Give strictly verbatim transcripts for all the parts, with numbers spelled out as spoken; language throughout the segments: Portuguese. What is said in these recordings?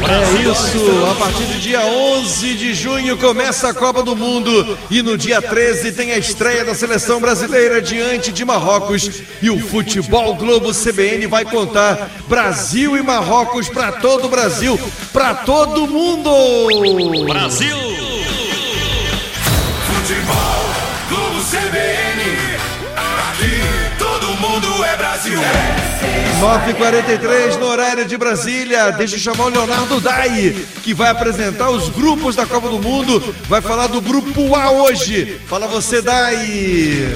É isso, a partir do dia onze de junho começa a Copa do Mundo e no dia treze tem a estreia da seleção brasileira diante de Marrocos e o Futebol Globo C B N vai contar Brasil e Marrocos para todo o Brasil, para todo mundo! Brasil! Futebol Globo C B N, aqui todo mundo é Brasil! nove e quarenta e três no horário de Brasília. Deixa eu chamar o Leonardo Dai, que vai apresentar os grupos da Copa do Mundo. Vai falar do grupo A hoje. Fala você, Dai.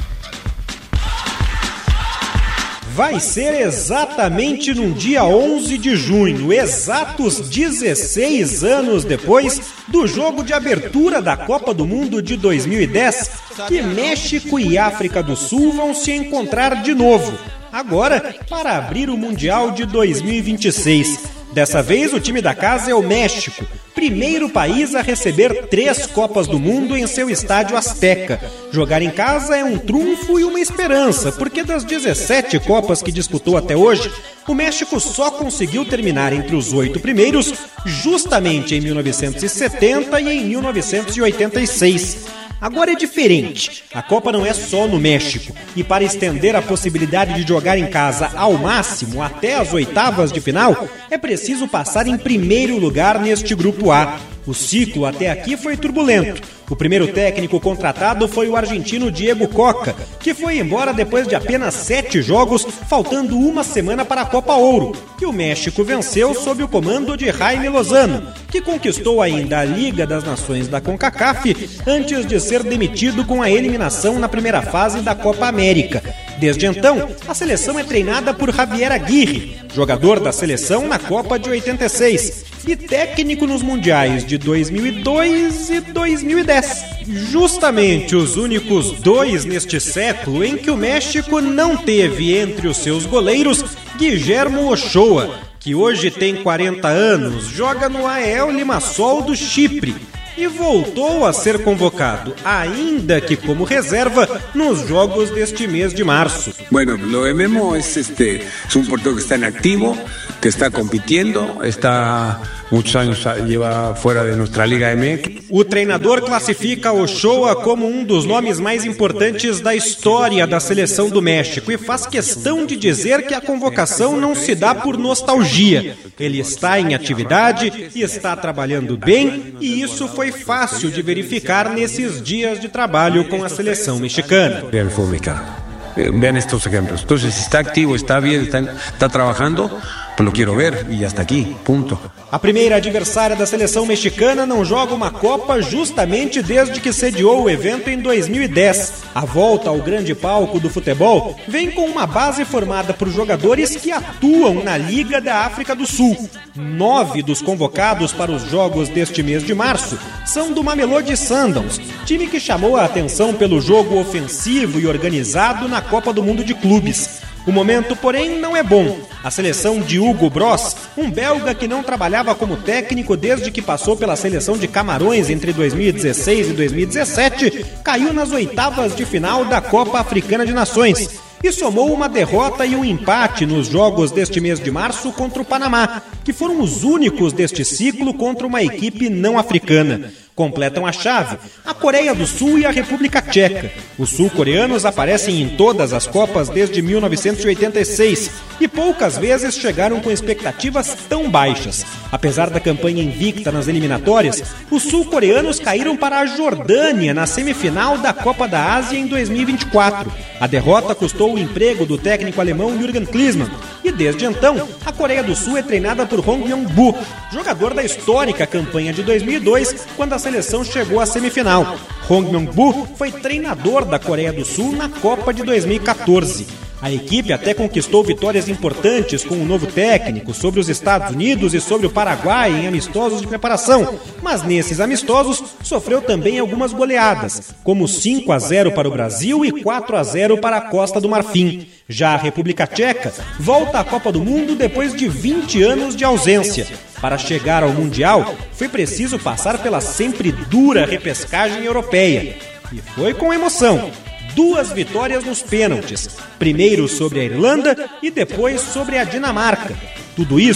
Vai ser exatamente no dia onze de junho, exatos dezesseis anos depois do jogo de abertura da Copa do Mundo de dois mil e dez, que México e África do Sul vão se encontrar de novo. Agora, para abrir o Mundial de dois mil e vinte e seis. Dessa vez, o time da casa é o México, primeiro país a receber três Copas do Mundo em seu estádio Azteca. Jogar em casa é um trunfo e uma esperança, porque das dezessete Copas que disputou até hoje, o México só conseguiu terminar entre os oito primeiros justamente em mil novecentos e setenta e em mil novecentos e oitenta e seis. Agora é diferente, a Copa não é só no México, e para estender a possibilidade de jogar em casa ao máximo até as oitavas de final, é preciso passar em primeiro lugar neste grupo A. O ciclo até aqui foi turbulento. O primeiro técnico contratado foi o argentino Diego Coca, que foi embora depois de apenas sete jogos, faltando uma semana para a Copa Ouro, que o México venceu sob o comando de Jaime Lozano, que conquistou ainda a Liga das Nações da CONCACAF antes de ser demitido com a eliminação na primeira fase da Copa América. Desde então, a seleção é treinada por Javier Aguirre, jogador da seleção na Copa de oitenta e seis e técnico nos mundiais de dois mil e dois e dois mil e dez. Justamente os únicos dois neste século em que o México não teve entre os seus goleiros Guillermo Ochoa, que hoje tem quarenta anos, joga no A E L Limassol do Chipre e voltou a ser convocado, ainda que como reserva, nos jogos deste mês de março. Bueno, lo de Memo es, este, es un portero que está en activo, que está compitiendo, está muchos años lleva fuera de nuestra Liga M X. O treinador classifica Ochoa como um dos nomes mais importantes da história da seleção do México e faz questão de dizer que a convocação não se dá por nostalgia. Ele está em atividade, está trabalhando bem e isso foi fácil de verificar nesses dias de trabalho com a seleção mexicana. Vean el fútbol mexicano. Vean estos ejemplos. Entonces, está activo, está bien, está, está trabajando, pues lo quiero ver y hasta aquí, punto. A primeira adversária da seleção mexicana não joga uma Copa justamente desde que sediou o evento em dois mil e dez. A volta ao grande palco do futebol vem com uma base formada por jogadores que atuam na Liga da África do Sul. Nove dos convocados para os jogos deste mês de março são do Mamelodi Sundowns, time que chamou a atenção pelo jogo ofensivo e organizado na Copa do Mundo de Clubes. O momento, porém, não é bom. A seleção de Hugo Bross, um belga que não trabalhava como técnico desde que passou pela seleção de Camarões entre dois mil e dezesseis e dois mil e dezessete, caiu nas oitavas de final da Copa Africana de Nações e somou uma derrota e um empate nos jogos deste mês de março contra o Panamá, que foram os únicos deste ciclo contra uma equipe não africana. Completam a chave a Coreia do Sul e a República Tcheca. Os sul-coreanos aparecem em todas as Copas desde mil novecentos e oitenta e seis e poucas vezes chegaram com expectativas tão baixas. Apesar da campanha invicta nas eliminatórias, os sul-coreanos caíram para a Jordânia na semifinal da Copa da Ásia em dois mil e vinte e quatro. A derrota custou o emprego do técnico alemão Jürgen Klinsmann e desde então a Coreia do Sul é treinada por Hong Myung-bu, jogador da histórica campanha de dois mil e dois, quando a seleção chegou à semifinal. Hong Myung-bu foi treinador da Coreia do Sul na Copa de dois mil e quatorze. A equipe até conquistou vitórias importantes com o novo técnico sobre os Estados Unidos e sobre o Paraguai em amistosos de preparação, mas nesses amistosos sofreu também algumas goleadas, como cinco a zero para o Brasil e quatro a zero para a Costa do Marfim. Já a República Tcheca volta à Copa do Mundo depois de vinte anos de ausência. Para chegar ao Mundial, foi preciso passar pela sempre dura repescagem europeia. E foi com emoção. Duas vitórias nos pênaltis, primeiro sobre a Irlanda e depois sobre a Dinamarca. Tudo isso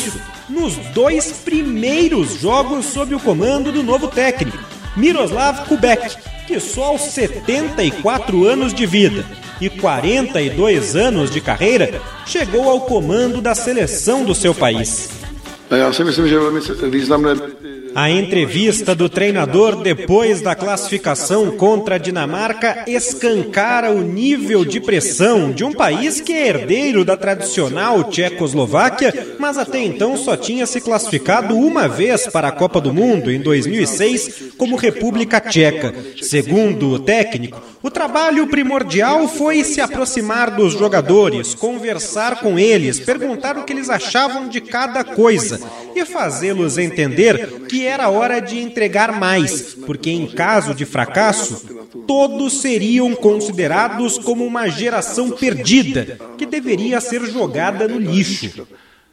nos dois primeiros jogos sob o comando do novo técnico, Miroslav Kubek, que só aos setenta e quatro anos de vida e quarenta e dois anos de carreira chegou ao comando da seleção do seu país. A entrevista do treinador depois da classificação contra a Dinamarca escancara o nível de pressão de um país que é herdeiro da tradicional Tchecoslováquia, mas até então só tinha se classificado uma vez para a Copa do Mundo, em dois mil e seis, como República Tcheca. Segundo o técnico, o trabalho primordial foi se aproximar dos jogadores, conversar com eles, perguntar o que eles achavam de cada coisa e fazê-los entender que era hora de entregar mais, porque em caso de fracasso, todos seriam considerados como uma geração perdida, que deveria ser jogada no lixo.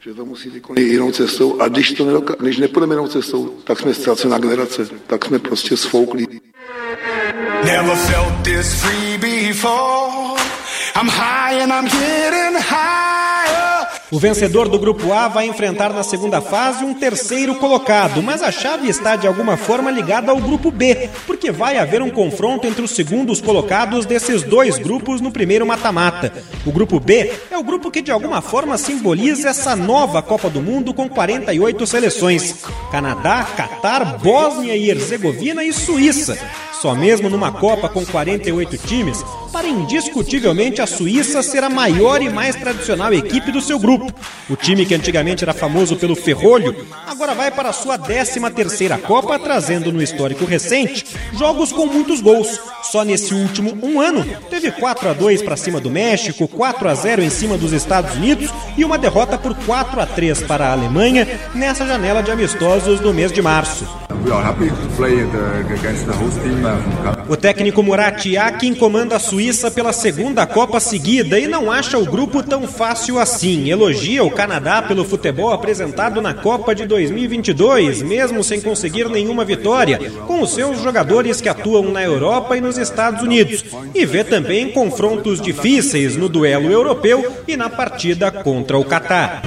Never felt this free before. I'm high and I'm getting higher. O vencedor do Grupo A vai enfrentar na segunda fase um terceiro colocado, mas a chave está de alguma forma ligada ao Grupo B, porque vai haver um confronto entre os segundos colocados desses dois grupos no primeiro mata-mata. O Grupo B é o grupo que de alguma forma simboliza essa nova Copa do Mundo com quarenta e oito seleções: Canadá, Catar, Bósnia e Herzegovina e Suíça. Só mesmo numa Copa com quarenta e oito times, para indiscutivelmente a Suíça ser a maior e mais tradicional equipe do seu grupo. O time que antigamente era famoso pelo ferrolho, agora vai para a sua décima terceira Copa, trazendo no histórico recente jogos com muitos gols. Só nesse último um ano, teve quatro a dois para cima do México, quatro a zero em cima dos Estados Unidos e uma derrota por quatro a três para a Alemanha nessa janela de amistosos do mês de março. O técnico Murat Yakin comanda a Suíça pela segunda Copa seguida e não acha o grupo tão fácil assim. Elogia o Canadá pelo futebol apresentado na Copa de dois mil e vinte e dois, mesmo sem conseguir nenhuma vitória, com os seus jogadores que atuam na Europa e nos Estados Unidos. E vê também confrontos difíceis no duelo europeu e na partida contra o Catar.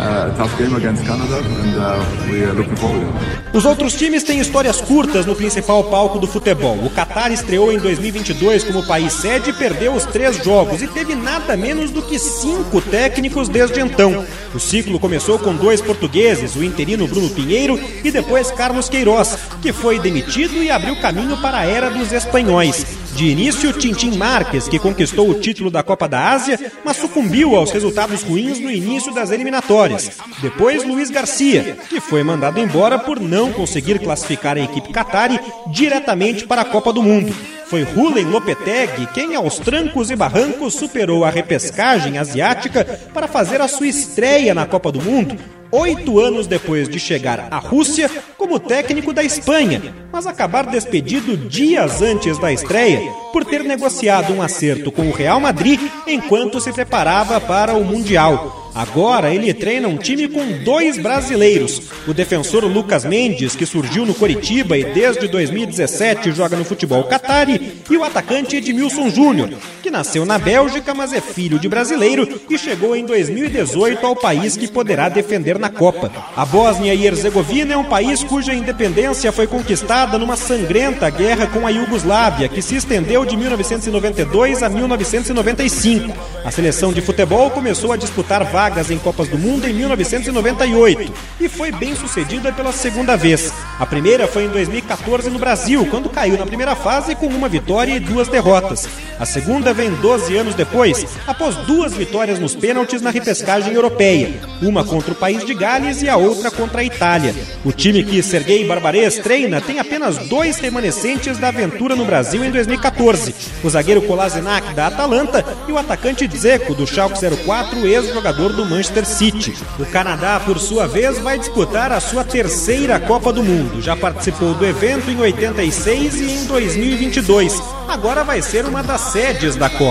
Os outros times têm histórias curtas no principal palco do futebol. O Catar estreou em dois mil e vinte e dois como país sede e perdeu os três jogos e teve nada menos do que cinco técnicos desde então. O ciclo começou com dois portugueses, o interino Bruno Pinheiro e depois Carlos Queiroz, que foi demitido e abriu caminho para a era dos espanhóis. De início, Tintin Marques, que conquistou o título da Copa da Ásia, mas sucumbiu aos resultados ruins no início das eliminatórias. Depois, Luiz Garcia, que foi mandado embora por não conseguir classificar a equipe Qatari diretamente para a Copa do Mundo. Foi Rulen Lopetegui quem, aos trancos e barrancos, superou a repescagem asiática para fazer a sua estreia na Copa do Mundo, oito anos depois de chegar à Rússia como técnico da Espanha, mas acabar despedido dias antes da estreia por ter negociado um acerto com o Real Madrid enquanto se preparava para o Mundial. Agora ele treina um time com dois brasileiros, o defensor Lucas Mendes, que surgiu no Coritiba e desde dois mil e dezessete joga no futebol Qatari, e o atacante Edmilson Júnior, que nasceu na Bélgica, mas é filho de brasileiro e chegou em dois mil e dezoito ao país que poderá defender na Copa. A Bósnia e Herzegovina é um país cuja independência foi conquistada numa sangrenta guerra com a Iugoslávia, que se estendeu de mil novecentos e noventa e dois a mil novecentos e noventa e cinco. A seleção de futebol começou a disputar vagas em Copas do Mundo em mil novecentos e noventa e oito e foi bem sucedida pela segunda vez. A primeira foi em dois mil e quatorze no Brasil, quando caiu na primeira fase com uma vitória e duas derrotas. A segunda vem doze anos depois, após duas vitórias nos pênaltis na repescagem europeia, uma contra o país de Gales e a outra contra a Itália. O time que Serguei Barbarez treina tem apenas dois remanescentes da aventura no Brasil em dois mil e quatorze, o zagueiro Kolasinac da Atalanta e o atacante Dzeko do Schalke zero quatro, ex-jogador do Manchester City. O Canadá, por sua vez, vai disputar a sua terceira Copa do Mundo. Já participou do evento em oitenta e seis e em dois mil e vinte e dois. Agora vai ser uma das sedes da Copa.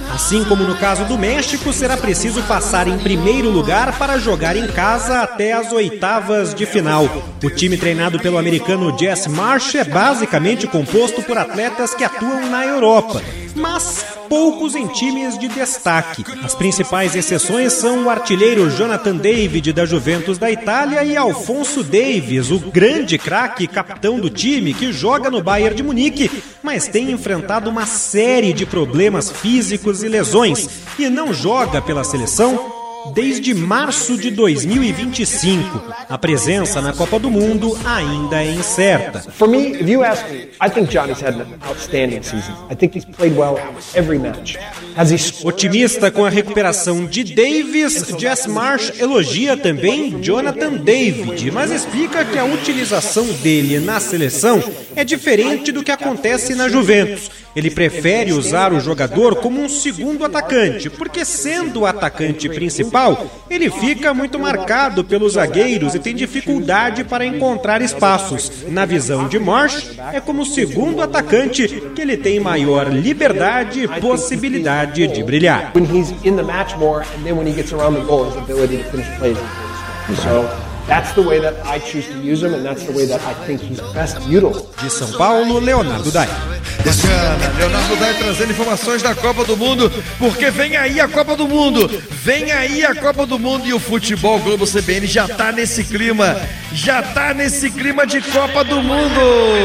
Assim como no caso do México, será preciso passar em primeiro lugar para jogar em casa até as oitavas de final. O time treinado pelo americano Jesse Marsh é basicamente composto por atletas que atuam na Europa, mas poucos em times de destaque. As principais exceções são o artilheiro Jonathan David, da Juventus da Itália, e Alphonso Davies, o grande craque capitão do time, que joga no Bayern de Munique, mas tem enfrentado uma série de problemas físicos e lesões, e não joga pela seleção desde março de dois mil e vinte e cinco. A presença na Copa do Mundo ainda é incerta. For me, if you ask me, I think Johnny's had an outstanding season. I think he's played well every match. Has he... Otimista com a recuperação de Davies, Jesse Marsh elogia também Jonathan David, mas explica que a utilização dele na seleção é diferente do que acontece na Juventus. Ele prefere usar o jogador como um segundo atacante, porque sendo o atacante principal, ele fica muito marcado pelos zagueiros e tem dificuldade para encontrar espaços. Na visão de Marsh, é como segundo atacante que ele tem maior liberdade e possibilidade de brilhar. When he's in the match more, and then when he gets around the goal, his ability to finish plays. So that's the way that I choose to use him, and that's the way that I think he's best utilized. De São Paulo, Leonardo Dai. Bacana, Leonardo Dai trazendo informações da Copa do Mundo, porque vem aí a Copa do Mundo, vem aí a Copa do Mundo e o Futebol Globo C B N já tá nesse clima, já tá nesse clima de Copa do Mundo.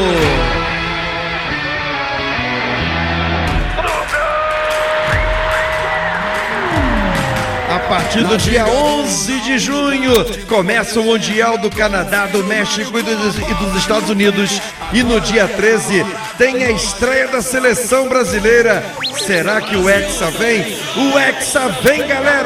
A partir do dia onze de junho, começa o Mundial do Canadá, do México e dos, e dos Estados Unidos. E no dia treze tem a estreia da seleção brasileira. Será que o Hexa vem? O Hexa vem, galera!